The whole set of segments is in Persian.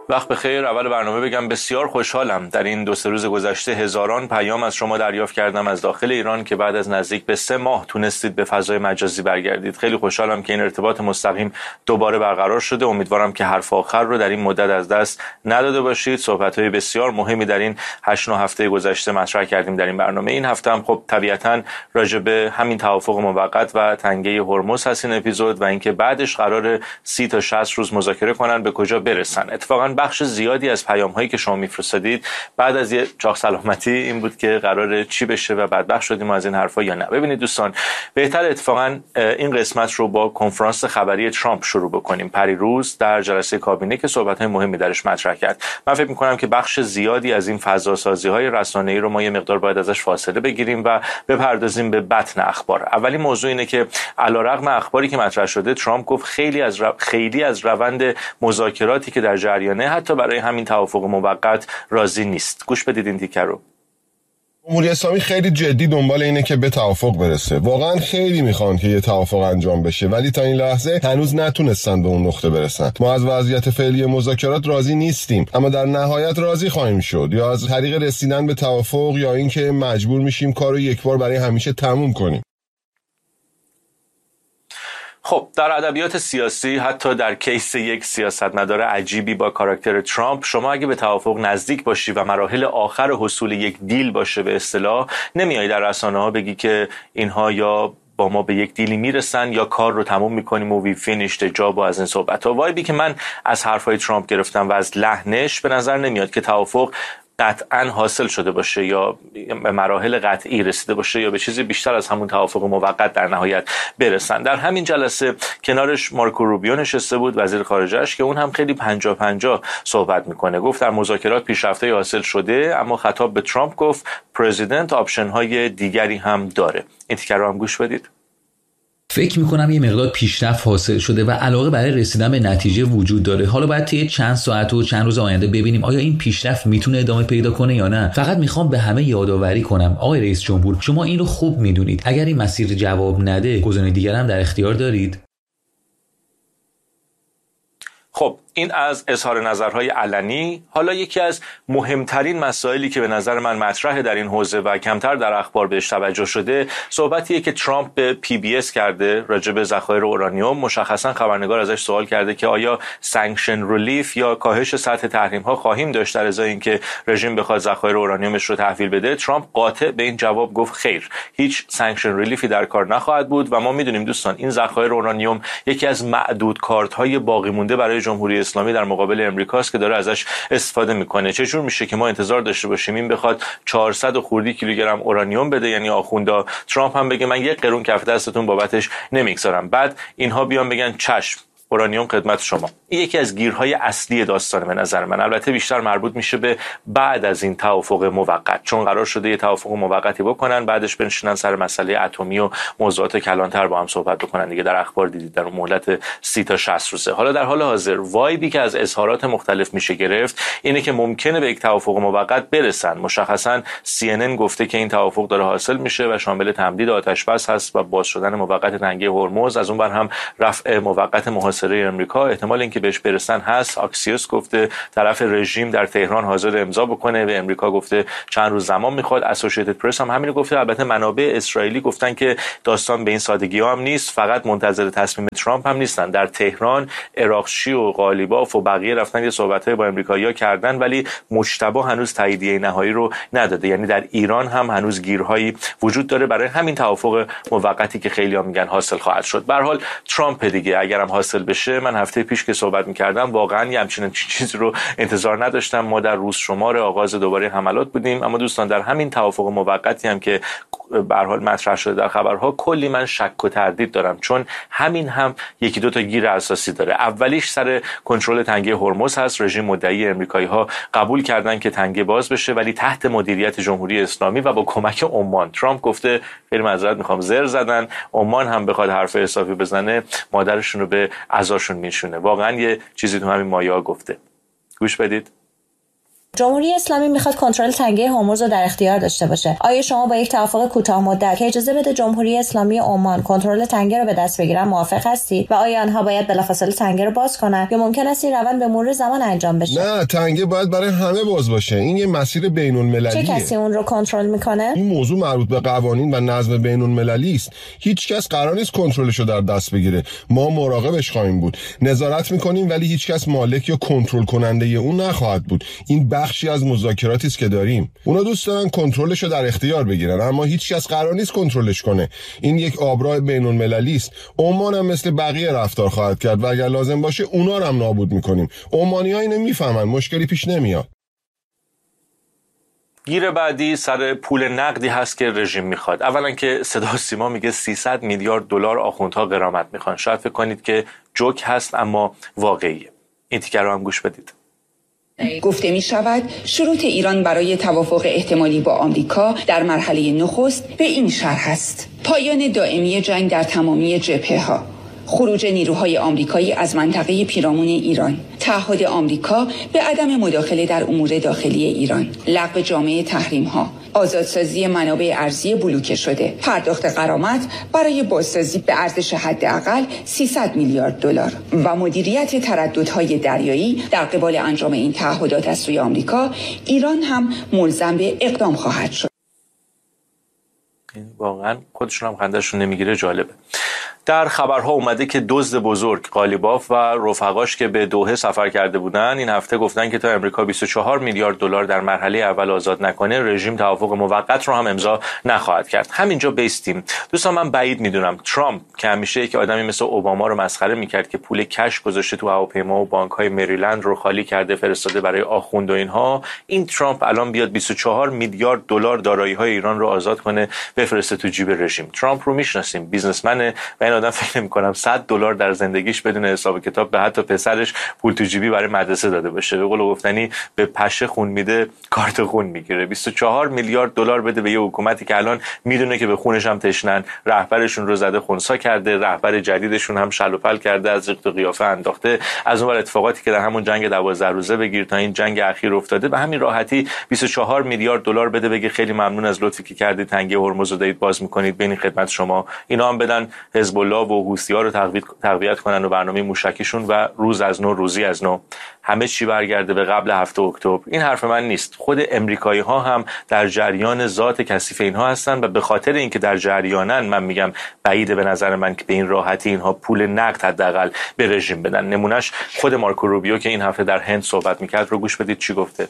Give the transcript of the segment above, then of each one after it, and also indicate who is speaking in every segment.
Speaker 1: وقت بخیر. اول برنامه بگم بسیار خوشحالم در این 2-3 روز گذشته هزاران پیام از شما دریافت کردم از داخل ایران که بعد از نزدیک به 3 ماه تونستید به فضای مجازی برگردید. خیلی خوشحالم که این ارتباط مستقیم دوباره برقرار شده. امیدوارم که حرف آخر رو در این مدت از دست نداده باشید. صحبت‌های بسیار مهمی در این 8-9 هفته گذشته مطرح کردیم در این برنامه. این هفته هم خب طبیعتاً راجع به همین توافق موقت و تنگه هرمز هست این اپیزود و اینکه بعدش قرار 30 تا 60 روز مذاکره کنن به کجا برسن. اتفاقاً بخش زیادی از پیام‌هایی که شما میفرستادید بعد از یه چاق سلامتی این بود که قراره چی بشه و بدبخت شدیم از این حرفا یا نه. ببینید دوستان، بهتر اتفاقا این قسمت رو با کنفرانس خبری ترامپ شروع بکنیم. پریروز در جلسه کابینه که صحبت‌های مهمی درش مطرح کرد. من فکر می‌کنم که بخش زیادی از این فضاسازی‌های رسانه‌ای رو ما یه مقدار باید ازش فاصله بگیریم و بپردازیم به بطن اخبار. اولین موضوع اینه که علیرغم اخباری که مطرح شده، ترامپ گفت خیلی از روند مذاکراتی که در جریانه حتی برای همین توافق موقت راضی نیست. گوش بدید این تیکر رو.
Speaker 2: جمهوری اسلامی خیلی جدی دنبال اینه که به توافق برسه. واقعا خیلی میخوان که یه توافق انجام بشه، ولی تا این لحظه هنوز نتونستن به اون نقطه برسن. ما از وضعیت فعلی مذاکرات راضی نیستیم، اما در نهایت راضی خواهیم شد، یا از طریق رسیدن به توافق یا اینکه مجبور میشیم کارو یکبار برای همیشه تموم کنیم.
Speaker 1: خب در ادبیات سیاسی، حتی در کیس یک سیاستمدار عجیبی با کاراکتر ترامپ، شما اگه به توافق نزدیک باشی و مراحل آخر حصول یک دیل باشه به اصطلاح، نمیای در رسانه‌ها بگی که اینها یا با ما به یک دیلی میرسن یا کار رو تموم میکنیم و وی فینیشد جاب و از این صحبت ها. وایبی که من از حرفای ترامپ گرفتم و از لحنش به نظر نمیاد که توافق قطعا حاصل شده باشه یا به مراحل قطعی رسیده باشه یا به چیزی بیشتر از همون توافق موقت در نهایت برسن. در همین جلسه کنارش مارکو روبیو نشسته بود، وزیر خارجه‌اش، که اون هم خیلی 50-50 صحبت میکنه. گفت در مذاکرات پیشرفت‌های حاصل شده، اما خطاب به ترامپ گفت پرزیدنت آپشن های دیگری هم داره. این تیکر رو هم گوش بدید.
Speaker 3: فکر میکنم یه مقدار پیشرفت حاصل شده و علاقه برای رسیدن به نتیجه وجود داره. حالا باید طی چند ساعت و چند روز آینده ببینیم آیا این پیشرفت میتونه ادامه پیدا کنه یا نه. فقط میخوام به همه یادآوری کنم آقای رئیس جمهور، شما این رو خوب میدونید. اگر این مسیر جواب نده، گزینه دیگر هم در اختیار دارید.
Speaker 1: خب این از اظهار نظرهای علنی. حالا یکی از مهمترین مسائلی که به نظر من مطرحه در این حوزه و کمتر در اخبار بهش توجه شده، صحبتیه که ترامپ به PBS کرده راجع به ذخایر اورانیوم. مشخصا خبرنگار ازش سوال کرده که آیا سانکشن ریلیف یا کاهش سطح تحریم ها خواهیم داشت در ازای اینکه رژیم بخواد ذخایر اورانیومش رو تحویل بده. ترامپ قاطع به این جواب گفت خیر، هیچ سانکشن ریلیفی در کار نخواهد بود و ما میدونیم دوستان این ذخایر اورانیوم یکی از معدود کارت‌های باقی مونده برای جمهوری اسلامی در مقابل امریکاست که داره ازش استفاده میکنه. چجور میشه که ما انتظار داشته باشیم این بخواد 400 خردی کیلوگرم اورانیوم بده، یعنی آخوندا، ترامپ هم بگه من 1 قرون کف دستتون بابتش نمیگذارم، بعد اینها بیان بگن چشم اورانیوم خدمت شما. این یکی از گیرهای اصلی داستانه به نظر من. البته بیشتر مربوط میشه به بعد از این توافق موقت، چون قرار شده یه توافق موقتی بکنن، بعدش بنشینن سر مسئله اتمی و موضوعات کلانتر با هم صحبت بکنن دیگه. در اخبار دیدید در مهلت 30 تا 60 روزه. حالا در حال حاضر وایبی که از اظهارات مختلف میشه گرفت اینه که ممکنه به یک توافق موقت برسن. مشخصا CNN گفته که این توافق داره حاصل میشه و شامل تمدید آتش بس هست و باز شدن موقت تنگه هرمز، از اون بر هم رفع موقت محاصره امریکا. احتمال اینکه بهش برسن هست. آکسیوس گفته طرف رژیم در تهران حاضر امضا بکنه و امریکا گفته چند روز زمان میخواد. اسوسییتد پرس هم همین رو گفته. البته منابع اسرائیلی گفتن که داستان به این سادگی ها هم نیست، فقط منتظر تصمیم ترامپ هم نیستن. در تهران اراقچی و قالیباف و بقیه رفتن یه صحبت‌های با امریکایی‌ها کردن، ولی مجتبی هنوز تاییدیه نهایی رو نداده. یعنی در ایران هم هنوز گیرهایی وجود داره برای همین توافق موقتی که خیلی‌ها میگن حاصل خواهد شد. به هر حال ترامپ دیگه اگرم حاصل بشه، من هفته پیش که صحبت می‌کردم واقعا یه همچین چیزی رو انتظار نداشتم. ما در روز شمار آغاز دوباره حملات بودیم، اما دوستان در همین توافق موقتی هم که به هر حال مطرح شده در خبرها، کلی من شک و تردید دارم، چون همین هم یکی دو تا گیر اساسی داره. اولیش سر کنترل تنگه هرمز هست. رژیم مدعی امریکایی‌ها قبول کردن که تنگه باز بشه، ولی تحت مدیریت جمهوری اسلامی و با کمک عمان. ترامپ گفته خیلی معذرت میخوام زر زدن، عمان هم بخواد حرف حسابی بزنه مادرشون رو به عزاشون میشونه. واقعا یه چیزی تو همین مایه‌ها گفته. گوش بدید.
Speaker 4: جمهوری اسلامی میخواد کنترل تنگه هرمز رو در اختیار داشته باشه. آیا شما با یک توافق کوتاه مدت که اجازه بده جمهوری اسلامی عمان کنترل تنگه رو به دست بگیرن موافق هستید و آیا آنها باید بلافاصله تنگه رو باز کنن یا ممکن است این روند به مرور زمان انجام بشه؟
Speaker 2: نه، تنگه باید برای همه باز باشه. این یه مسیر بین‌المللیه.
Speaker 4: چه کسی اون رو کنترل میکنه؟
Speaker 2: این موضوع مربوط به قوانین و نظم بین‌المللی است. هیچ کس قرار نیست کنترلش رو در دست بگیره. ما مراقبش خواهیم بود. نظارت میکنیم ولی هیچ کس مالک یا کنترل کننده اون نخواهد بود. این بخشی از مذاکراتی است که داریم. اونا دوست دارن کنترلش رو در اختیار بگیرن اما هیچ کس قرار نیست کنترلش کنه. این یک آبراه بین‌المللی است. عمان هم مثل بقیه رفتار خواهد کرد و اگر لازم باشه اونا رو هم نابود میکنیم. عمانی‌ها اینو میفهمن، مشکلی پیش نمیاد.
Speaker 1: گیر بعدی سر پول نقدی هست که رژیم میخواد. اولا که صدا و سیما میگه 300 میلیارد دلار آخوندها غرامت میخوان. شاید فکر کنید که جوک هست اما واقعیه. این تیکر رو هم گوش بدید.
Speaker 5: گفته می شود شروط ایران برای توافق احتمالی با آمریکا در مرحله نخست به این شرح است: پایان دائمی جنگ در تمامی جبهه‌ها، خروج نیروهای آمریکایی از منطقه پیرامون ایران، تعهد آمریکا به عدم مداخله در امور داخلی ایران، لغو جامع تحریم‌ها، آزادسازی منابع ارضی بلوکه شده، پرداخت غرامت برای بازسازی به ارزش حداقل 300 میلیارد دلار و مدیریت ترددهای دریایی. در قبال انجام این تعهدات از سوی آمریکا، ایران هم ملزم به اقدام خواهد شد.
Speaker 1: واقعا خودشون هم خنده‌شون نمیگیره. جالبه. در خبرها اومده که دزد بزرگ قالیباف و رفقاش که به دوحه سفر کرده بودن این هفته گفتن که تا امریکا 24 میلیارد دلار در مرحله اول آزاد نکنه رژیم توافق موقت رو هم امضا نخواهد کرد. همینجا بیستیم. دوستان من بعید میدونم ترامپ که همیشه که آدمی مثل اوباما رو مسخره میکرد که پول کش گذاشته تو هواپیما و بانک‌های مریلند رو خالی کرده فرستاده برای آخوند و اینها، این ترامپ الان بیاد 24 میلیارد دلار دارایی‌های ایران رو آزاد کنه بفرسته تو جیب رژیم. ترامپ رو میشناسیم، بیزنسمنه و این آدم فکر نمی‌کنم $100 در زندگیش بدون حساب کتاب به حتی پسرش پول تو جیبی برای مدرسه داده باشه. به قول گفتنی به پشه خون میده کارت خون میگیره. 24 میلیارد دلار بده به یه حکومتی که الان میدونه که به خونش هم تشنن، رهبرشون رو زده خنثی کرده، رهبر جدیدشون هم شل و پل کرده، از ریخت و قیافه انداخته. از اون ور اتفاقاتی که در همون جنگ 12 روزه بگیر تا این جنگ اخیر افتاده، به همین راحتی 24 میلیارد دلار بده بگه خیلی ممنون از لطفی که کردید تنگه هرمز رو دارید باز میکنید بین خدمت شما. اینا هم بدن حزب الله و حوثی‌ها رو تقویت کنن و برنامه موشکیشون و روز از نو روزی از نو همه چی برگرده به قبل 7 اکتبر. این حرف من نیست. خود امریکایی‌ها هم در جریان ذات کثیف اینها هستن و به خاطر اینکه در جریانن من میگم بعیده به نظر من که به این راحتی اینها پول نقد حداقل به رژیم بدن. نمونهش خود مارکو روبیو که این هفته در هند صحبت میکرد رو گوش بدید چی گفته.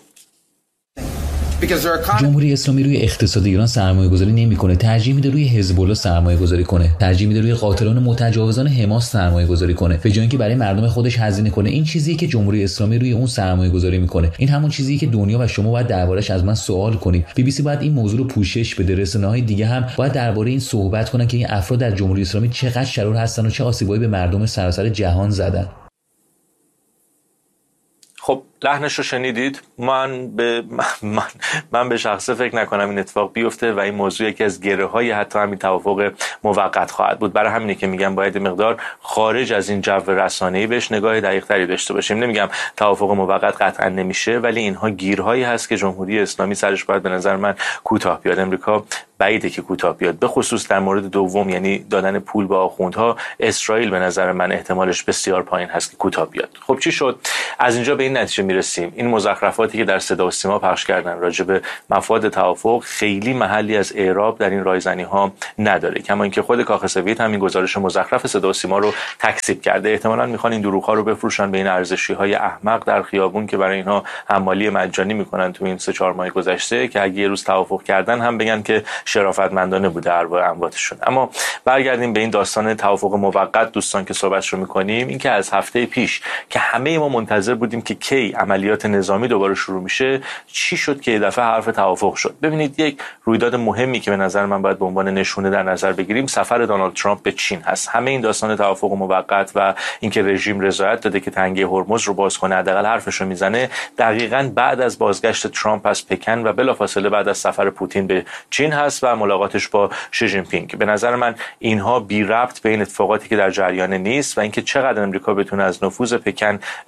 Speaker 3: جمهوری اسلامی روی اقتصاد ایران سرمایه‌گذاری نمی‌کنه، ترجیح میده روی حزب الله سرمایه‌گذاری کنه، ترجیح میده روی قاتلان متجاوزان حماس سرمایه‌گذاری کنه به جای اینکه برای مردم خودش هزینه کنه. این چیزیه که جمهوری اسلامی روی اون سرمایه‌گذاری میکنه. این همون چیزیه که دنیا و شما باید دربارش از من سوال کنید. BBC باید این موضوع رو پوشش بده، رسانه‌های دیگه هم باید درباره این صحبت کنن که این افراد در جمهوری اسلامی چقدر شرور هستن و چه آسیبایی به مردم سراسر جهان زدن.
Speaker 1: خب لحنش رو شنیدید. من به شخصه فکر نکنم این اتفاق بیفته و این موضوع یکی از گره‌های حتی همین توافق موقت خواهد بود. برای همینه که میگم باید مقدار خارج از این جو رسانه‌ای بهش نگاه دقیق‌تری داشته باشیم. نمیگم توافق موقت قطعا نمیشه، ولی اینها گیرهایی هست که جمهوری اسلامی سرش باید به نظر من کوتاه بیاد. امریکا بعیده که کوتاه بیاد، به خصوص در مورد دوم یعنی دادن پول به آخوندها. اسرائیل به نظر من احتمالش بسیار پایین هست که کوتاه بیاد. خب چی شد؟ از اینجا به این نتیجه میرسیم این مزخرفاتی که در صدا و سیما پخش کردن راجع به مفاد توافق خیلی محلی از اعراب در این رایزنی‌ها نداره. کما اینکه خود کاخ سفید همین گزارش مزخرف صدا و سیما رو تکذیب کرده. احتمالاً میخوان این دروغ‌ها رو بفروشن به این ارزشی‌های احمق در خیابون که برای اینها حمالی مجانی میکنن تو این 3-4 ماه گذشته که اگه یه روز توافق کردن هم بگن که شرافتمندانه بوده ارواح امواتشون. اما برگردیم به این داستان توافق موقت دوستان که صحبتش رو می‌کنیم. این که از هفته پیش که همه ما منتظر بودیم که کی عملیات نظامی دوباره شروع میشه، چی شد که یه دفعه حرف توافق شد؟ ببینید یک رویداد مهمی که به نظر من باید به عنوان نشونه در نظر بگیریم سفر دونالد ترامپ به چین هست. همه این داستان توافق موقت و اینکه رژیم رضایت داده که تنگه هرمز رو باز کنه حداقل حرفش رو میزنه دقیقاً بعد از بازگشت ترامپ از پکن و بلافاصله بعد از سفر پوتین به چین هست و ملاقاتش با شی جین پینگ. به نظر من اینها بی ربط به این اتفاقاتی که در جریان نیست و اینکه چقدر امریکا بتونه از نفوذ پکن استفاده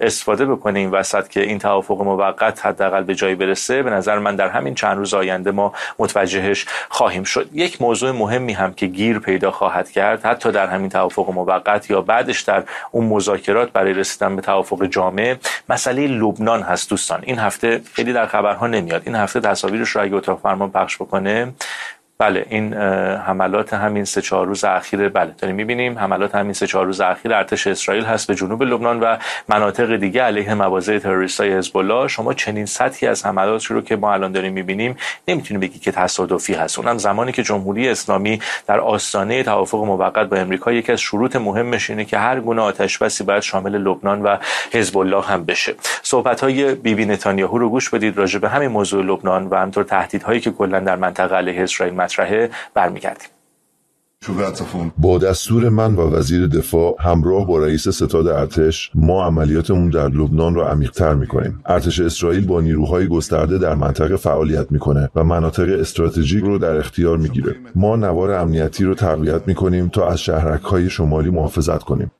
Speaker 1: بکنه این وسط که این توافق موقت حداقل به جایی برسه، به نظر من در همین چند روز آینده ما متوجهش خواهیم شد. یک موضوع مهمی هم که گیر پیدا خواهد کرد حتی در همین توافق موقت یا بعدش در اون مذاکرات برای رسیدن به توافق جامع، مسئله لبنان هست. دوستان این هفته خیلی در خبرها نمیاد، این هفته تصاویرش رو اگه اتاق فرمان پخش بکنه، بله این حملات همین 3-4 روز اخیر، بله داریم می‌بینیم حملات همین 3-4 روز اخیر ارتش اسرائیل هست به جنوب لبنان و مناطق دیگه علیه مواضع تروریستای حزب الله. شما چنین سطحی از حملات رو که ما الان داریم می‌بینیم نمیتونیم بگی که تصادفی هست. اونم زمانی که جمهوری اسلامی در آستانه توافق موقت با امریکا یکی از شروط مهمش اینه که هر گونه آتش‌بسی باید شامل لبنان و حزب الله هم بشه. صحبت‌های بیبی نتانیاهو رو گوش بدید راجع به همین موضوع لبنان و همینطور تهدیدهایی که کلا در منطقه علیه اسرائیل مطرحه برمیگردیم.
Speaker 6: با دستور من و وزیر دفاع همراه با رئیس ستاد ارتش ما عملیاتمون در لبنان را عمیق‌تر می‌کنیم. ارتش اسرائیل با نیروهای گسترده در منطقه فعالیت می‌کنه و مناطق استراتژیک رو در اختیار می‌گیره. ما نوار امنیتی رو تقویت می‌کنیم تا از شهرک‌های شمالی محافظت کنیم.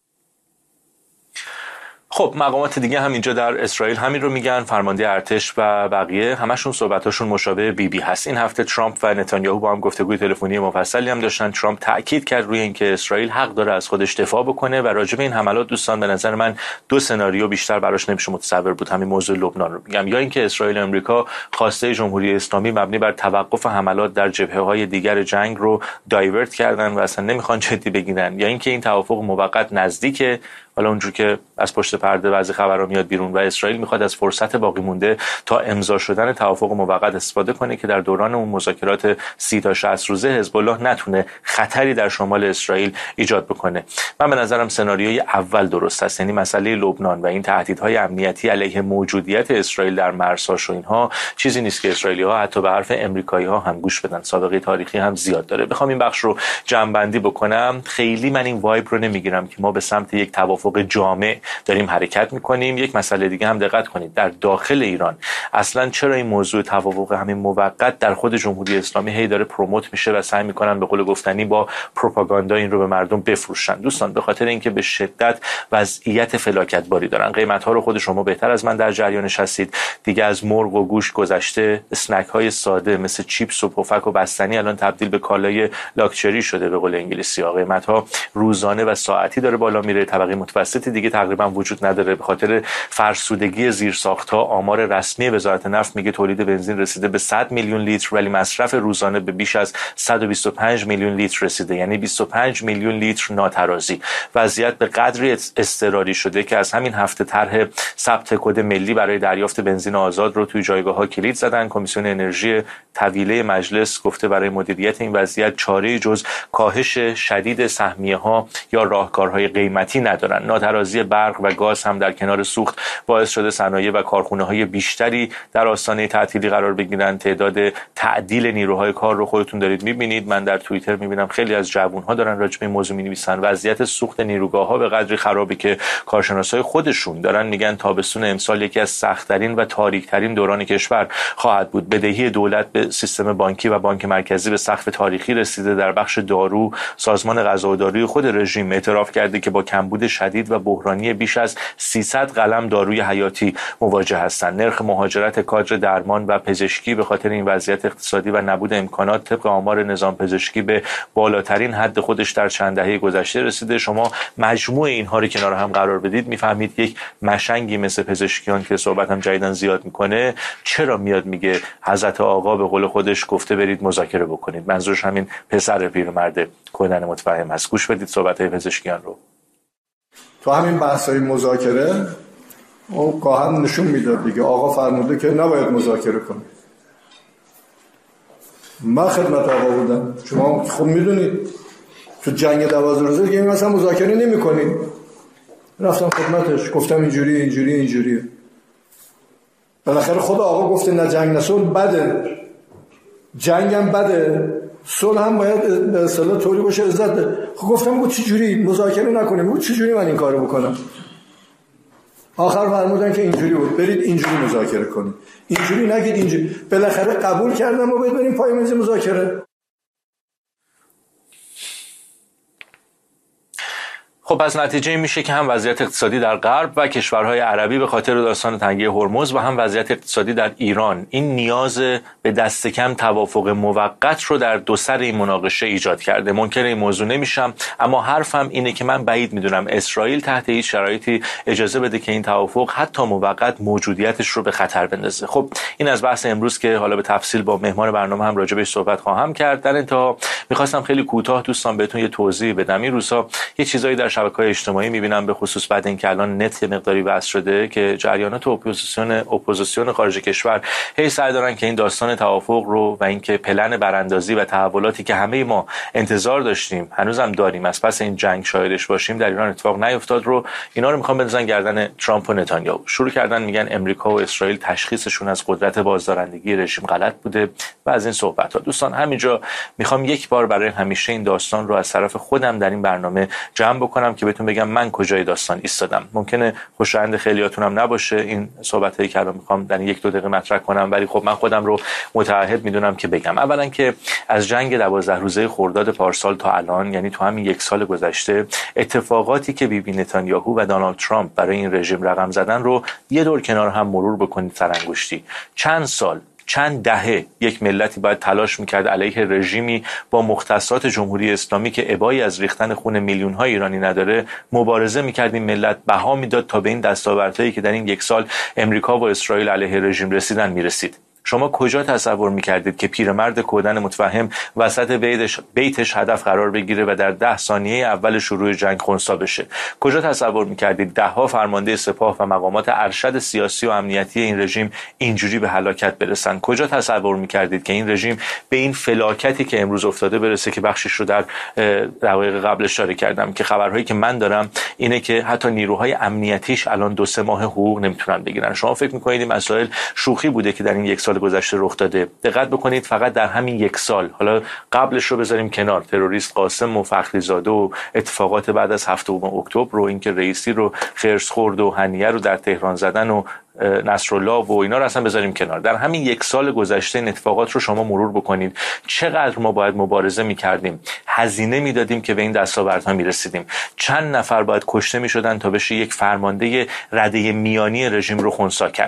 Speaker 1: خب مقامات دیگه هم اینجا در اسرائیل همین رو میگن، فرمانده ارتش و بقیه همشون صحبتاشون مشابه بیبی هست. این هفته ترامپ و نتانیاهو با هم گفتگوی تلفنی مفصلی هم داشتن. ترامپ تاکید کرد روی اینکه اسرائیل حق داره از خودش دفاع بکنه و راجع به این حملات دوستان به نظر من 2 سناریو بیشتر براش نمیشه متصور بود. همین موضوع لبنان رو میگم، یا اینکه اسرائیل و امریکا خواسته جمهوری اسلامی مبنی بر توقف حملات در جبهه‌های دیگر جنگ رو دایورت کردن و اصلا نمیخوان جدی بگیرن، یا اینکه این توافق موقت نزدیکه، حالا اونجور که از پشت پرده بعضی خبرها میاد بیرون و اسرائیل میخواد از فرصت باقی مونده تا امضا شدن توافق موقت استفاده کنه که در دوران اون مذاکرات 30 تا 60 روزه حزب الله نتونه خطری در شمال اسرائیل ایجاد بکنه. من به نظرم سناریوی اول درست است، یعنی مسئله لبنان و این تهدیدهای امنیتی علیه موجودیت اسرائیل در مرزهاش و اینها چیزی نیست که اسرائیلی‌ها حتی به حرف امریکایی‌ها هم گوش بدن. سابقه تاریخی هم زیاد داره. بخوام این بخش رو جمع‌بندی بکنم، خیلی من این وایب رو نمیگیرم که ما به سمت یک توافق جامع داریم حرکت میکنیم. یک مسئله دیگه هم دقت کنید، در داخل ایران اصلا چرا این موضوع توافق همین موقت در خود جمهوری اسلامی هی داره پروموت میشه و سعی میکنن به قول گفتنی با پروپاگاندا این رو به مردم بفروشن؟ دوستان به خاطر اینکه به شدت وضعیت فلاکتباری دارن. قیمت‌ها رو خود شما بهتر از من در جریانش هستید دیگه. از مرغ و گوشت گذشته، اسنک های ساده مثل چیپس و پفک و بستنی الان تبدیل به کالای لاکچری شده به قول انگلیسی‌ها. قیمت‌ها روزانه و ساعتی داره بالا میره. طبقه متوسطی دیگه تقریبا وجود نداره به خاطر فرسودگی زیرساخت‌ها. آمار رسمی وزارت نفت میگه تولید بنزین رسیده به 100 میلیون لیتر ولی مصرف روزانه به بیش از 125 میلیون لیتر رسیده، یعنی 25 میلیون لیتر ناترازی. وضعیت به قدری اضطراری شده که از همین هفته طرح ثبت کد ملی برای دریافت بنزین آزاد رو توی جایگاه‌ها کلید زدن. کمیسیون انرژی طویله مجلس گفته برای مدیریت این وضعیت چاره‌ای جز کاهش شدید سهمیه‌ها یا راهکارهای قیمتی ندارن. ناترازی برق و گاز هم در کنار سوخت باعث شده صنایع و کارخانه‌های بیشتری در آستانه تعطیلی قرار بگیرن. تعداد تعدیل نیروهای کار رو خودتون دارید می‌بینید. من در توییتر می‌بینم خیلی از جوان‌ها دارن راجع به این موضوع می‌نویسن. وضعیت سوخت نیروگاه‌ها به قدری خرابه که کارشناسای خودشون دارن میگن تابستون امسال یکی از سخت‌ترین و تاریک‌ترین دوران کشور خواهد بود. بدهی دولت به سیستم بانکی و بانک مرکزی به سقف تاریخی رسیده. در بخش دارو سازمان غذا و داروی خود رژیم اعتراف کرده که با کمبود شدید و بحرانی بیش از 300 قلم داروی حیاتی مواجه هستند. نرخ مهاجرت کادر درمان و پزشکی به خاطر این وضعیت اقتصادی و نبود امکانات طبق آمار نظام پزشکی به بالاترین حد خودش در چند دهه گذشته رسیده. شما مجموع اینها رو کنار هم قرار بدید میفهمید یک مشنگی مثل پزشکیان که صحبت هم جدیداً زیاد میکنه چرا میاد میگه حضرت آقا به قول خودش گفته برید مذاکره بکنید. منظورش همین پسر پیرمرد کهنه متفهم است. گوش بدید صحبت‌های پزشکیان رو.
Speaker 7: تو همین بحث‌های مذاکره او گاهن نشون میداد دیگه آقا فرموده که نباید مذاکره کنید. من خدمت آقا بودم، شما خب میدونید تو جنگ 12 روزه دیگه مثلا مذاکره نمی‌کنید. رفتم خدمتش گفتم اینجوریه. بالاخره خود آقا گفته نه جنگ نه صلح بده، جنگ هم بده، صلح هم باید به اصطلاح طوری باشه عزت ده. خب گفتم بگو چجوری مذاکره نکنیم، بگو چجوری من این کارو بکنم. آخر فرمودن که اینجوری بود، برید اینجوری مذاکره کنید، اینجوری نگید اینجوری. بالاخره قبول کردم و بریم پای میز مذاکره.
Speaker 1: خب خب پس نتیجه میشه که هم وضعیت اقتصادی در غرب و کشورهای عربی به خاطر داستان تنگه هرمز و هم وضعیت اقتصادی در ایران این نیاز به دست کم توافق موقت رو در دو سر این مناقشه ایجاد کرده. منکر این موضوع نمیشم، اما حرفم اینه که من بعید میدونم اسرائیل تحت هیچ شرایطی اجازه بده که این توافق حتی موقت موجودیتش رو به خطر بندازه. خب این از بحث امروز که حالا به تفصیل با مهمان برنامه هم راجع بهش صحبت خواهم کرد. در انتها می‌خواستم خیلی کوتاه دوستان بهتون یه توضیح بدم. این روزها یه چیزایی در شبکه‌های اجتماعی می‌بینم، به خصوص بعد اینکه الان نت یه مقداری وصل شده، که جریانات اپوزیسیون خارج کشور هی سعی دارن که این داستان توافق رو و اینکه پلن براندازی و تحولاتی که همه ما انتظار داشتیم هنوزم داریم از پس این جنگ شاهدش باشیم در ایران اتفاق نیفتاد رو اینا رو میخوان بندازن گردن ترامپ و نتانیاهو. شروع کردن میگن امریکا و اسرائیل تشخیصشون از قدرت بازدارندگی رژیم غلط بوده و از این صحبت‌ها. دوستان همینجا میخوام یک بار برای همیشه این داستان رو از طرف خودم در این برنامه جمع بکنم که بهتون بگم من کجای داستان ایستادم. ممکنه خوشایند خیلیاتون هم نباشه این صحبتایی که الان میخوام در 1-2 دقیقه مطرح کنم، ولی خب من خودم رو متعهد میدونم که بگم. اولا که از جنگ 12 روزه خرداد پارسال تا الان، یعنی تو همین 1 سال گذشته، اتفاقاتی که بیبی نتانیاهو و دونالد ترامپ برای این رژیم رقم زدن رو یه دور کنار هم مرور بکنید سرانگشتی. چند سال، چند دهه یک ملتی باید تلاش میکرد علیه رژیمی با مختصات جمهوری اسلامی که ابایی از ریختن خون میلیون‌های ایرانی نداره مبارزه میکرد. این ملت بها میداد تا به این دستاوردهایی که در این 1 سال امریکا و اسرائیل علیه رژیم رسیدن میرسید. شما کجا تصور میکردید که پیرمرد کودن متفهم وسط بیتش هدف قرار بگیره و در 10 ثانیه اول شروع جنگ خنثی بشه؟ کجا تصور میکردید دهها فرمانده سپاه و مقامات ارشد سیاسی و امنیتی این رژیم اینجوری به هلاکت برسن؟ کجا تصور میکردید که این رژیم به این فلاکتی که امروز افتاده برسه که بخشش رو در دقایق قبل اشاره کردم، که خبرهایی که من دارم اینه که حتی نیروهای امنیتیش الان 2-3 ماه حقوق نمیتونن بگیرن. شما فکر میکنید این مسائل شوخی بوده که در این 1 سال گذشته رخ داده؟ دقت بکنید فقط در همین 1 سال، حالا قبلش رو بذاریم کنار، تروریست قاسم و فخریزاده و اتفاقات بعد از 7 اکتبر رو، اینکه رئیسی رو خرس خورد و هنیه رو در تهران زدن و نصرالله و اینا رو اصلا بذاریم کنار، در همین 1 سال گذشته این اتفاقات رو شما مرور بکنید. چقدر ما باید مبارزه میکردیم، هزینه میدادیم که به این دستاوردها میرسیدیم. چند نفر باید کشته میشدن تا بشه یک فرمانده رده میانی رژیم رو خنثی کرد.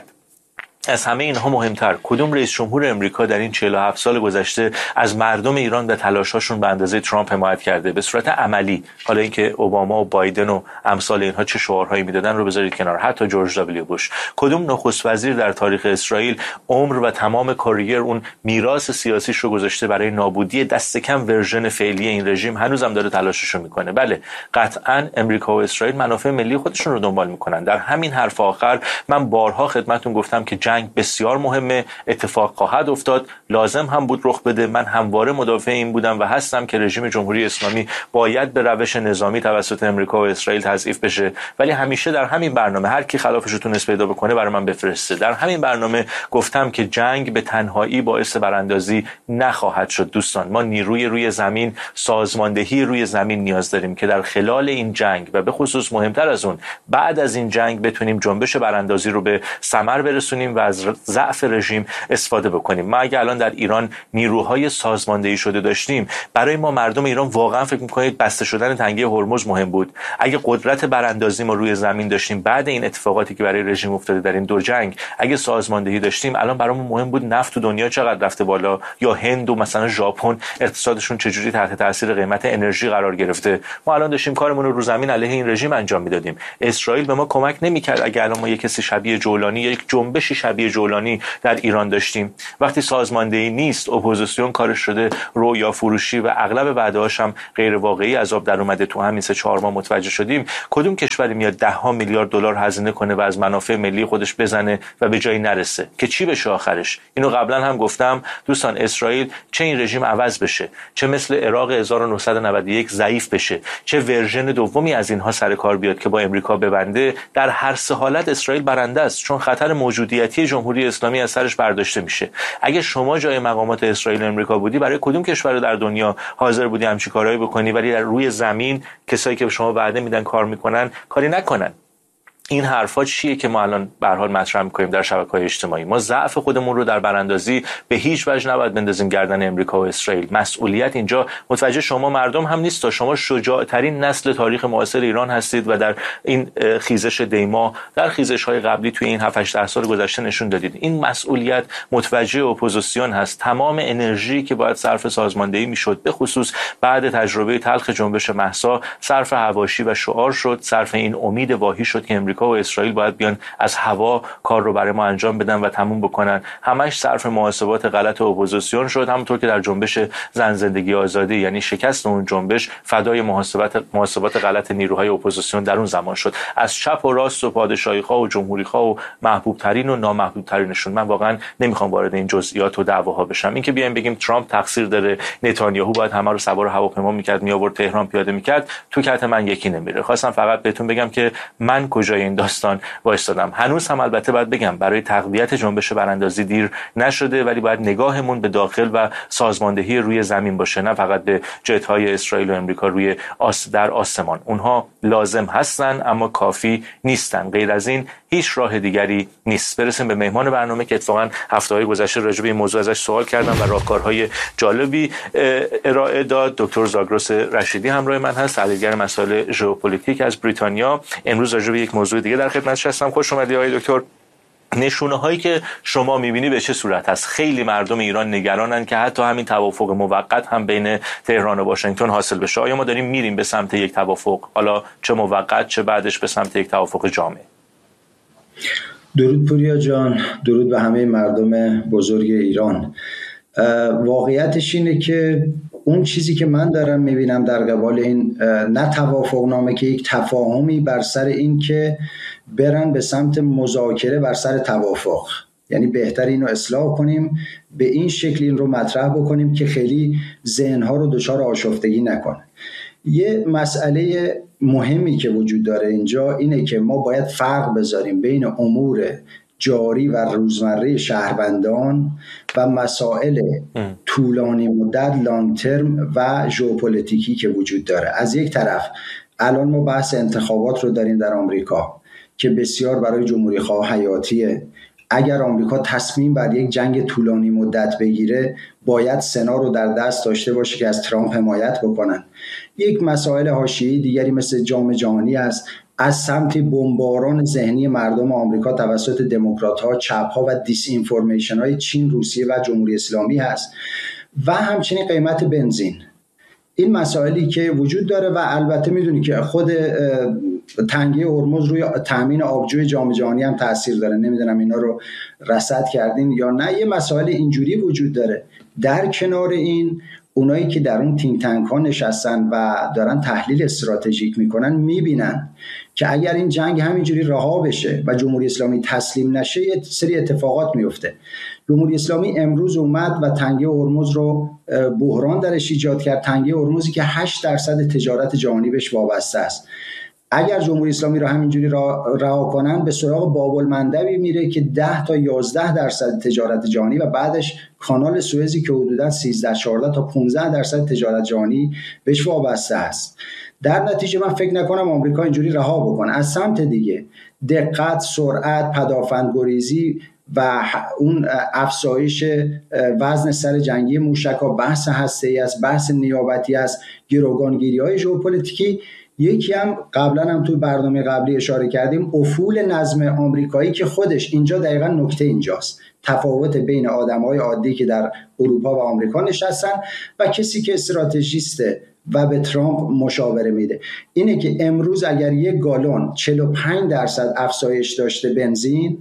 Speaker 1: از همه اینها مهمتر، کدوم رئیس جمهور امریکا در این 47 سال گذشته از مردم ایران و تلاش‌هاشون به اندازه ترامپ حمایت کرده به صورت عملی؟ حالا اینکه اوباما و بایدن و امثال اینها چه شعارهایی میدادن رو بذارید کنار، حتی جورج دبلیو بوش. کدوم نخست وزیر در تاریخ اسرائیل عمر و تمام کاریر اون میراث سیاسیش رو گذاشته برای نابودی دست کم ورژن فعلی این رژیم؟ هنوزم داره تلاششو میکنه. بله قطعاً امریکا و اسرائیل منافع ملی خودشون رو دنبال میکنن. در همین حرف آخر من بارها خدمتتون گفتم که جنگ بسیار مهمه، اتفاق خواهد افتاد، لازم هم بود رخ بده. من همواره مدافع این بودم و هستم که رژیم جمهوری اسلامی باید به روش نظامی توسط امریکا و اسرائیل تضعیف بشه، ولی همیشه در همین برنامه هر کی خلافش رو تونست پیدا بکنه برای من بفرسته. در همین برنامه گفتم که جنگ به تنهایی باعث براندازی نخواهد شد. دوستان ما نیروی روی زمین، سازماندهی روی زمین نیاز داریم که در خلال این جنگ و به خصوص مهمتر از اون بعد از این جنگ بتونیم جنبش براندازی رو به ثمر برسونیم و از ضعف رژیم استفاده بکنیم. ما اگه الان در ایران نیروهای سازماندهی شده داشتیم، برای ما مردم ایران واقعا فکر می‌کنید بسته شدن تنگه هرمز مهم بود؟ اگه قدرت براندازی ما روی زمین داشتیم بعد این اتفاقاتی که برای رژیم افتاده در این 2 جنگ، اگه سازماندهی داشتیم، الان برامون مهم بود نفت تو دنیا چقدر رفته بالا، یا هند و مثلا ژاپن اقتصادشون چجوری تحت تاثیر قیمت انرژی قرار گرفته. ما الان داشتیم کارمون رو زمین علیه این رژیم انجام میدادیم. اسرائیل به ما کمک نمی‌کرد. اگه الان ما یک کسی شبیه جولانی، یک جنبشی شبیه جولانی در ایران داشتیم، وقتی سازماندهی نیست، اپوزیسیون کارش شده رویا فروشی و اغلب وعده‌هاش هم غیر واقعی از آب در اومده، تو همین 3-4 ماه متوجه شدیم. کدوم کشوری میاد $10 میلیارد هزینه کنه و از منافع ملی خودش بزنه و به جایی نرسه که چی بشه آخرش؟ اینو قبلا هم گفتم دوستان، اسرائیل چه این رژیم عوض بشه، چه مثل عراق 1991 ضعیف بشه، چه ورژن دومی از اینها سر کار بیاد که با امریکا ببنده، در هر 3 حالت اسرائیل برنده است، چون خطر موجودیتی جمهوری اسلامی از سرش برداشته میشه. اگه شما جای مقامات اسرائیل و امریکا بودی، برای کدوم کشور در دنیا حاضر بودی همچین کارهایی بکنی ولی در روی زمین کسایی که به شما وعده میدن کار میکنن کاری نکنن؟ این حرفا چیه که ما الان به هر حال مطرح می‌کنیم در شبکه‌های اجتماعی؟ ما ضعف خودمون رو در براندازی به هیچ وجه نباید بندازیم گردن امریکا و اسرائیل. مسئولیت اینجا متوجه شما مردم هم نیست تا شما شجاع‌ترین نسل تاریخ معاصر ایران هستید و در این خیزش دیما، در خیزش‌های قبلی توی این 7-8 سال گذشته نشون دادید. این مسئولیت متوجه اپوزیسیون هست. تمام انرژی که باید صرف سازماندهی میشد، به خصوص بعد تجربه تلخ جنبش مهسا، صرف حواشی و شعار شد، صرف این امید واهی شد که امریکا و اسرائیل باید بیان از هوا کار رو برای ما انجام بدن و تموم بکنن. همش صرف محاسبات غلط اپوزیسیون شد، همونطور که در جنبش زن زندگی آزادی، یعنی شکست اون جنبش، فدای محاسبات غلط نیروهای اپوزیسیون در اون زمان شد. از چپ و راست و پادشاهی‌خواه و جمهوری‌خواه و محبوب ترین و نامحبوب ترینشون. من واقعا نمیخوام وارد این جزئیات و دعواها بشم. این که بیایم بگیم ترامپ تقصیر داره، نتانیاهو باید همه رو سوار هواپیما میکرد میآورد تهران پیاده میکرد، تو کت من یکی نمیره. خواستم فقط بهتون بگم که من کجای این داستان وایستادم. هنوز هم البته باید بگم برای تقویت جنبش براندازی دیر نشده، ولی باید نگاهمون به داخل و سازماندهی روی زمین باشه، نه فقط به جت‌های اسرائیل و امریکا روی در آسمان. اونها لازم هستن اما کافی نیستن. غیر از این هیچ راه دیگری نیست. برسیم به مهمان برنامه که اتفاقا هفته‌های گذشته راجع به این موضوع ازش سوال کردم و راهکارهای جالبی ارائه داد. دکتر زاگرس رشیدی همراه من هست، تحلیلگر مسائل ژئوپلیتیک از بریتانیا. امروز راجع به یک موضوع دیگه در خدمتش هستم. خوش اومدید آقای دکتر. نشونه هایی که شما میبینی به چه صورت هست؟ خیلی مردم ایران نگرانن که حتی همین توافق موقت هم بین تهران و واشنگتن حاصل بشه. آیا ما داریم میریم به سمت یک توافق، حالا چه موقت چه بعدش به سمت یک توافق جامع؟
Speaker 8: درود پوریا جان، درود به همه مردم بزرگ ایران. واقعیتش اینه که اون چیزی که من دارم میبینم در قبال این نه توافق نامه که یک تفاهمی بر سر این که برن به سمت مذاکره بر سر توافق، یعنی بهتر اینو اصلاح کنیم، به این شکل این رو مطرح بکنیم که خیلی ذهنها رو دچار آشفتگی نکنه. یه مسئله مهمی که وجود داره اینجا اینه که ما باید فرق بذاریم بین امور جاری و روزمره شهروندان و مسائل طولانی مدت لانگ ترم و ژئوپلیتیکی که وجود داره. از یک طرف الان ما بحث انتخابات رو داریم در آمریکا که بسیار برای جمهوری خواه حیاتیه. اگر آمریکا تصمیم بر یک جنگ طولانی مدت بگیره باید سنا رو در دست داشته باشه که از ترامپ حمایت بکنن. یک مسائل حاشیه‌ای دیگری مثل جام جهانی است، از سمت بمباران ذهنی مردم آمریکا توسط دموکرات‌ها، چپ‌ها و دیس اینفورمیشن‌های چین، روسیه و جمهوری اسلامی هست و همچنین قیمت بنزین. این مسائلی که وجود داره و البته میدونی که خود تنگی هرمز روی تامین آبجوی جام جهانی هم تاثیر داره. نمیدونم اینا رو رصد کردین یا نه. یه مسائل اینجوری وجود داره. در کنار این اونایی که در اون تینک تانک ها نشستن و دارن تحلیل استراتژیک میکنن میبینن که اگر این جنگ همینجوری رها بشه و جمهوری اسلامی تسلیم نشه یه سری اتفاقات میفته. جمهوری اسلامی امروز اومد و تنگی هرمز رو بحران درش ایجاد کرد، تنگی هرمزی که 8% تجارت جهانی بهش وابسته است. اگر جمهوری اسلامی رو همینجوری رها کنن به سراغ باب المندبی میره که 10 تا 11% تجارت جهانی و بعدش کانال سوئزی که حدوداً 13-14 تا 15% تجارت جهانی بهش وابسته است. در نتیجه من فکر نکنم آمریکا اینجوری رها بکنه. از سمت دیگه دقت، سرعت، پدافندگریزی و اون افزایش وزن سر جنگی موشک‌ها، بحث هسته‌ای است، بحث نیابتی است، گروگانگیری‌های ژئوپلیتیکی. یکی هم قبلا هم تو برنامه قبلی اشاره کردیم، افول نظم آمریکایی که خودش اینجا دقیقاً نکته اینجاست، تفاوت بین آدم‌های عادی که در اروپا و آمریکا نشستن و کسی که استراتژیسته و به ترامپ مشاوره میده. اینه که امروز اگر یک گالون 45% افزایش داشته بنزین،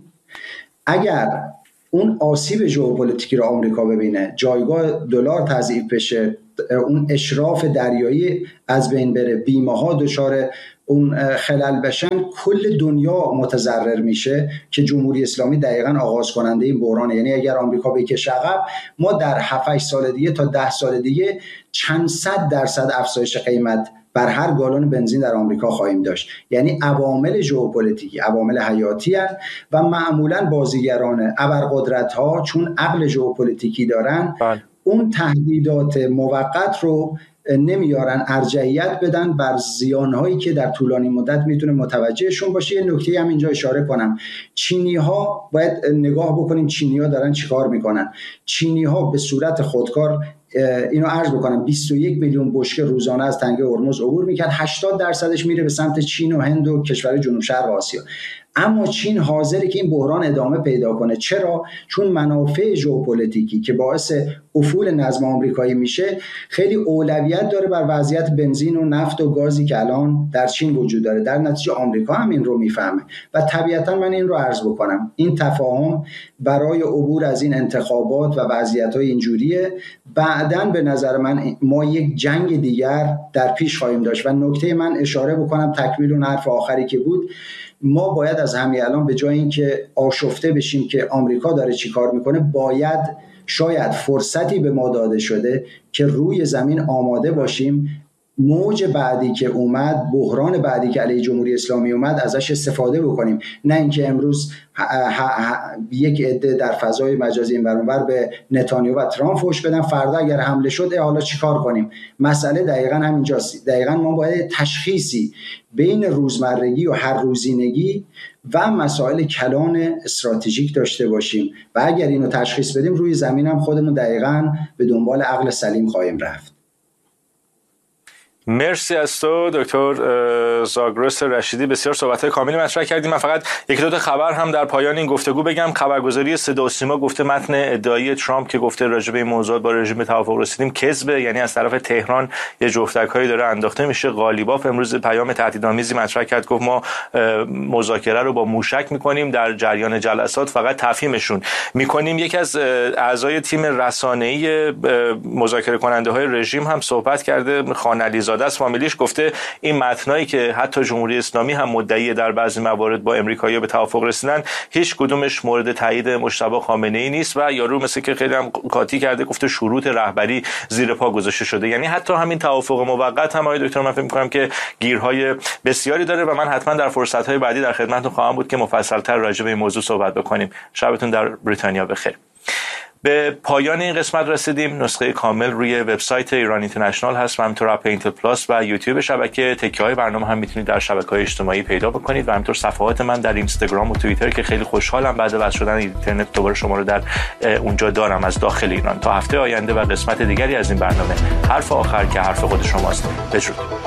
Speaker 8: اگر اون آسیب ژئوپلیتیکی رو آمریکا ببینه، جایگاه دلار تضعیف بشه، اون اشراف دریایی از بین بره، بیمه ها دچار اون خلل بشن، کل دنیا متضرر میشه که جمهوری اسلامی دقیقاً آغاز کننده این بحرانه. یعنی اگر آمریکا بکشه عقب، ما در 7-8 سال دیگه تا 10 سال دیگه چند صد درصد افزایش قیمت بر هر گالون بنزین در آمریکا خواهیم داشت. یعنی عوامل ژئوپلیتیکی عوامل حیاتی هستند و معمولاً بازیگران ابرقدرت‌ها چون عقل ژئوپلیتیکی دارن اون تهدیدات موقت رو نمیارن ارجحیت بدن بر زیانهایی که در طولانی مدت میتونه متوجهشون باشه. یه نکته هم اینجا اشاره کنم، چینی‌ها باید نگاه بکنیم چینی‌ها دارن چیکار میکنن. چینی‌ها به صورت خودکار، اینو عرض بکنم، 21 میلیون بشکه روزانه از تنگه هرمز عبور میکرد، 80% میره به سمت چین و هند و کشور جنوب شرق آسیا. اما چین حاضره که این بحران ادامه پیدا کنه. چرا؟ چون منافع ژئوپلیتیکی که باعث افول نظم آمریکایی میشه خیلی اولویت داره بر وضعیت بنزین و نفت و گازی که الان در چین وجود داره. در نتیجه آمریکا هم این رو میفهمه و طبیعتا من این رو عرض بکنم، این تفاهم برای عبور از این انتخابات و وضعیت‌های اینجوریه. بعداً به نظر من ما یک جنگ دیگر در پیش خواهیم داشت. و نکته من اشاره بکنم تکمیل اون حرف آخری که بود، ما باید از همین الان به جای اینکه آشفته بشیم که آمریکا داره چی کار میکنه، باید شاید فرصتی به ما داده شده که روی زمین آماده باشیم موج بعدی که اومد، بحران بعدی که علیه جمهوری اسلامی اومد، ازش استفاده بکنیم. نه اینکه امروز یک عده در فضای مجازی این اونور به نتانیاهو و ترامپ فحش بدن، فردا اگر حمله شد حالا چیکار کنیم؟ مسئله دقیقاً همینجاست. دقیقاً ما باید تشخیصی بین روزمرگی و هر روزینگی و مسائل کلان استراتژیک داشته باشیم و اگر اینو تشخیص بدیم روی زمین هم خودمون دقیقاً به دنبال عقل سلیم خواهیم رفت.
Speaker 1: مرسی از تو دکتر زاگرس رشیدی، بسیار صحبت‌های کاملی مطرح کردیم. من فقط یک دو تا خبر هم در پایان این گفتگو بگم. خبرگزاری صدا و سیما گفته متن ادعایی ترامپ که گفته راجع به این موضوعات با رژیم به توافق رسیدیم کذبه، یعنی از طرف تهران یه جفتک‌هایی داره انداخته میشه. غالیباف امروز پیام تهدیدآمیزی مطرح کرد، گفت ما مذاکره رو با موشک می‌کنیم، در جریان جلسات فقط تفهیمشون می‌کنیم. یکی از اعضای تیم رسانه‌ای مذاکره کننده‌های رژیم هم صحبت کرده، خان علیزاده از فامیلیش، گفته این متنایی که حتی جمهوری اسلامی هم مدعی در بعضی موارد با امریکایی‌ها به توافق رسیدن، هیچ کدومش مورد تایید مجتبی خامنه‌ای نیست و یارو مثل که خیلی هم قاطی کرده، گفته شروط رهبری زیر پا گذاشته شده. یعنی حتی همین توافق موقت هم آقای دکتر من فکر می‌کنم که گیرهای بسیاری داره و من حتما در فرصت‌های بعدی در خدمتتون خواهم بود که مفصل‌تر راجع به این موضوع صحبت بکنیم. شبتون در بریتانیا بخیر. به پایان این قسمت رسیدیم. نسخه کامل روی وبسایت ایران اینترنشنال هست و همینطور اپ اینتل پلاس و یوتیوب شبکه. تکه‌های برنامه هم میتونید در شبکه‌های اجتماعی پیدا بکنید و همینطور صفحات من در اینستاگرام و توییتر که خیلی خوشحالم بعد از وصل شدن اینترنت دوباره شما رو در اونجا دارم از داخل ایران. تا هفته آینده و قسمت دیگری از این برنامه، حرف آخر که حرف خود شماست. بدرود.